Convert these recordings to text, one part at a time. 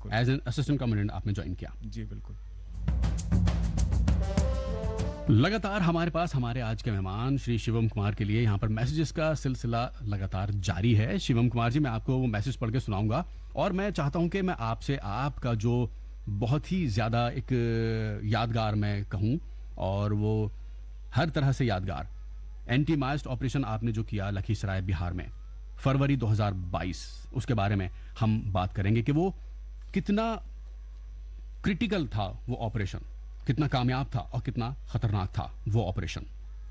बिल्कुल। As an assistant commandant आपने join किया। जी बिल्कुल। लगातार हमारे पास हमारे आज के मेहमान श्री शिवम कुमार के लिए यहाँ पर मैसेजेस का सिलसिला लगातार जारी है। शिवम कुमार जी, मैं आपको वो मैसेज पढ़ के सुनाऊंगा और मैं चाहता हूँ कि मैं आपसे आपका जो बहुत ही ज़्यादा एक यादगार मैं कहूँ और वो हर तरह से यादगार एंटी माइस्ट ऑपरेशन आपने जो किया लखीसराय बिहार में फरवरी 2022, उसके बारे में हम बात करेंगे कि वो कितना क्रिटिकल था वो ऑपरेशन, कितना कामयाब था और कितना खतरनाक था वो ऑपरेशन।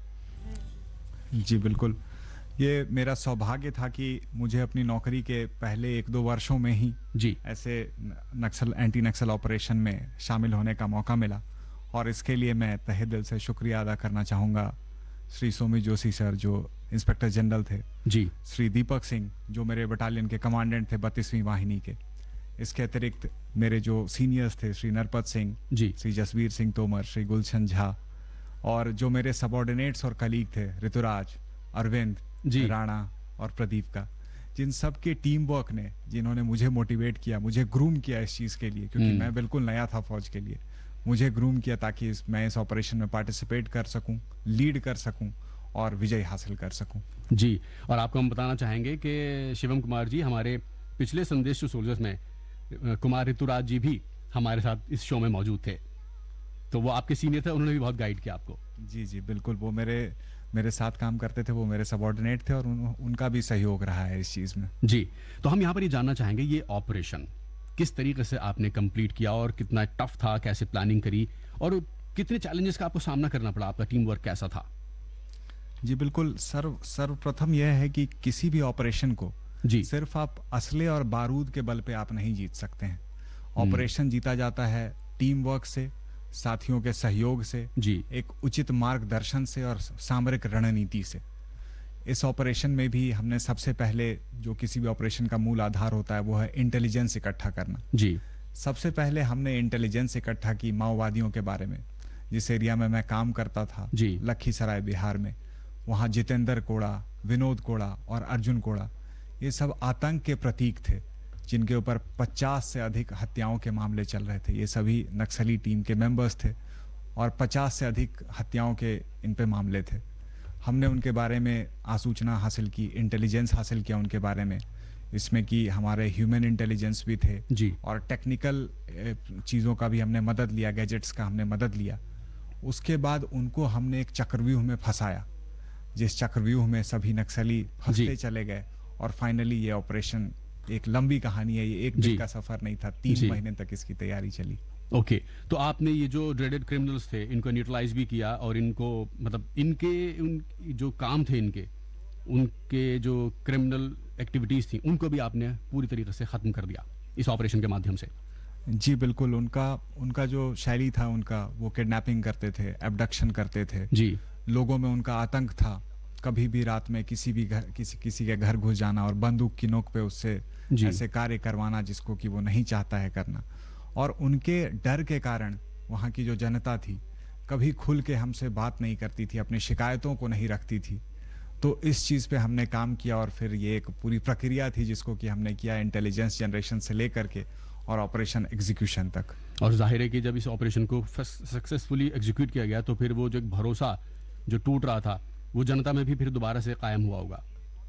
जी बिल्कुल। ये मेरा सौभाग्य था कि मुझे अपनी नौकरी के पहले 1-2 वर्षों में ही जी ऐसे एंटी नक्सल ऑपरेशन में शामिल होने का मौका मिला और इसके लिए मैं तहे दिल से शुक्रिया अदा करना चाहूँगा श्री सोमी जोशी सर जो इंस्पेक्टर जनरल थे, जी श्री दीपक सिंह जो मेरे बटालियन के कमांडेंट थे 32वीं वाहिनी के। इसके अतिरिक्त मेरे जो सीनियर्स थे श्री नरपत सिंह जी श्री जसवीर सिंह तोमर, श्री गुलशन झा और जो मेरे सबॉर्डिनेट्स और कलीग थे ऋतुराज, अरविंद, जी राणा और प्रदीप का, जिन सब के टीम वर्क ने, जिन्होंने मुझे मोटिवेट किया, मुझे ग्रूम किया इस चीज़ के लिए, क्योंकि मैं बिल्कुल नया था फौज के लिए, मुझे ग्रूम किया ताकि मैं इस ऑपरेशन में पार्टिसिपेट कर सकूं, लीड कर सकूं और विजय हासिल कर सकूं। जी। और आपको हम बताना चाहेंगे कि शिवम कुमार जी हमारे पिछले संदेश टू सोल्जर्स में कुमार ऋतुराज जी भी हमारे साथ इस शो में मौजूद थे, तो वो आपके सीनियर थे, उन्होंने भी बहुत गाइड किया आपको। जी जी बिल्कुल। वो मेरे साथ काम करते थे, वो मेरे सबॉर्डिनेट थे और उनका भी सहयोग रहा है इस चीज़ में। जी। तो हम यहाँ पर ये जानना चाहेंगे ये ऑपरेशन किस तरीके से आपने कंप्लीट किया और कितना टफ था, कैसे प्लानिंग करी और कितने चैलेंजेस का आपको सामना करना पड़ा, आपका टीम वर्क कैसा था? जी बिल्कुल। सर्वप्रथम यह है कि किसी भी ऑपरेशन को जी सिर्फ आप असले और बारूद के बल पे आप नहीं जीत सकते हैं। ऑपरेशन जीता जाता है टीम वर्क से, साथियों के सहयोग से, जी एक उचित मार्गदर्शन से और सामरिक रणनीति से। इस ऑपरेशन में भी हमने सबसे पहले जो किसी भी ऑपरेशन का मूल आधार होता है वो है इंटेलिजेंस इकट्ठा करना। जी सबसे पहले हमने इंटेलिजेंस इकट्ठा की माओवादियों के बारे में। जिस एरिया में मैं काम करता था जी लखीसराय बिहार में, वहाँ जितेंद्र कोड़ा, विनोद कोड़ा और अर्जुन कोड़ा, ये सब आतंक के प्रतीक थे जिनके ऊपर 50 से अधिक हत्याओं के मामले चल रहे थे। ये सभी नक्सली टीम के मेंबर्स थे और 50 से अधिक हत्याओं के इन पे मामले थे। हमने उनके बारे में आसूचना हासिल की, इंटेलिजेंस हासिल किया उनके बारे में, इसमें कि हमारे ह्यूमन इंटेलिजेंस भी थे जी और टेक्निकल चीज़ों का भी हमने मदद लिया, गैजेट्स का हमने मदद लिया। उसके बाद उनको हमने एक चक्रव्यूह में फंसाया, जिस चक्रव्यूह में सभी नक्सली फंसते चले गए और फाइनली ये ऑपरेशन एक लंबी कहानी है, ये एक दिन का सफर नहीं था, 3 महीने तक इसकी तैयारी चली। ओके। तो आपने ये जो ड्रेडेड क्रिमिनल्स थे इनको न्यूट्रलाइज भी किया और इनको मतलब उन जो काम थे उनके जो क्रिमिनल एक्टिविटीज थी उनको भी आपने पूरी तरीके से खत्म कर दिया इस ऑपरेशन के माध्यम से। जी बिल्कुल। उनका जो शैली था, उनका वो किडनैपिंग करते थे, एब्डक्शन करते थे जी लोगों में, उनका आतंक था। कभी भी रात में किसी के घर घुस जाना और बंदूक की नोक पे उससे ऐसे कार्य करवाना जिसको कि वो नहीं चाहता है करना। और उनके डर के कारण वहाँ की जो जनता थी कभी खुल के हमसे बात नहीं करती थी, अपनी शिकायतों को नहीं रखती थी। तो इस चीज़ पे हमने काम किया और फिर ये एक पूरी प्रक्रिया थी जिसको कि हमने किया इंटेलिजेंस जनरेशन से लेकर के और ऑपरेशन एग्जीक्यूशन तक। और जाहिर है कि जब इस ऑपरेशन को सक्सेसफुली एग्जीक्यूट किया गया तो फिर वो जो एक भरोसा जो टूट रहा था वो जनता में भी फिर दोबारा से कायम हुआ होगा।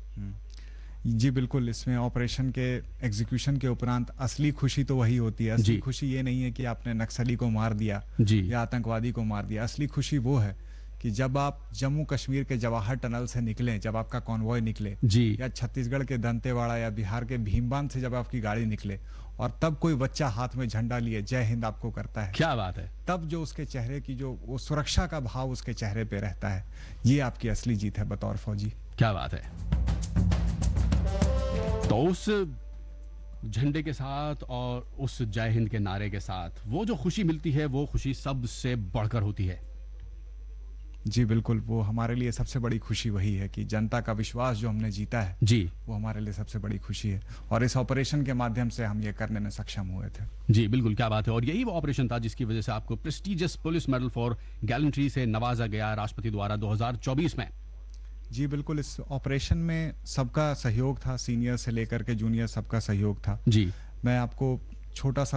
जी बिल्कुल। इसमें ऑपरेशन के एग्जीक्यूशन के उपरांत असली खुशी तो वही होती है। असली खुशी ये नहीं है कि आपने नक्सली को मार दिया या आतंकवादी को मार दिया। असली खुशी वो है कि जब आप जम्मू कश्मीर के जवाहर टनल से निकले, जब आपका कॉन्वॉय निकले, या छत्तीसगढ़ के दंतेवाड़ा या बिहार के भीमबांध से जब आपकी गाड़ी निकले और तब कोई बच्चा हाथ में झंडा लिए जय हिंद आपको करता है। क्या बात है। तब जो उसके चेहरे की जो वो सुरक्षा का भाव उसके चेहरे पे रहता है, ये आपकी असली जीत है बतौर फौजी। क्या बात है। तो उस झंडे के साथ और उस जय हिंद के नारे के साथ वो जो खुशी मिलती है वो खुशी सबसे बढ़कर होती है। जी बिल्कुल। वो हमारे लिए सबसे बड़ी खुशी वही है कि जनता का विश्वास जो हमने जीता है जी, वो हमारे लिए सबसे बड़ी खुशी है और इस ऑपरेशन के माध्यम से हम ये करने में सक्षम हुए थे। जी बिल्कुल, क्या बात है। और यही वो ऑपरेशन था जिसकी वजह से आपको prestigious police medal for gallantry से नवाजा गया राष्ट्रपति द्वारा 2024 में। जी बिल्कुल। इस ऑपरेशन में सबका सहयोग था, सीनियर से लेकर के जूनियर सबका सहयोग था। जी। मैं आपको छोटा सा